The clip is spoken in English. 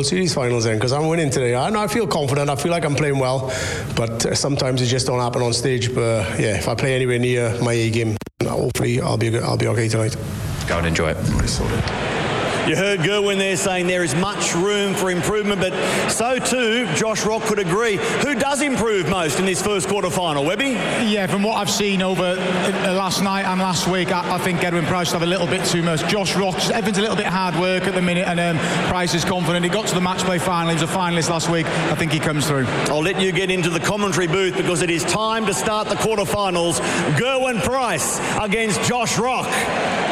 World Series finals then, because I'm winning today. I feel confident. I feel like I'm playing well, but sometimes it just don't happen on stage. But yeah, if I play anywhere near my A game, hopefully I'll be okay tonight. Go and enjoy it. You heard Gerwin there saying there is much room for improvement, but so too Josh Rock could agree. Who does improve most in this first quarter-final, Webby? Yeah, from what I've seen over last night and last week, I think Edwin Price have a little bit too much. Josh Rock, everything's a little bit hard work at the minute, and Price is confident. He got to the match play final. He was a finalist last week. I think he comes through. I'll let you get into the commentary booth because it is time to start the quarter-finals. Gerwin Price against Josh Rock.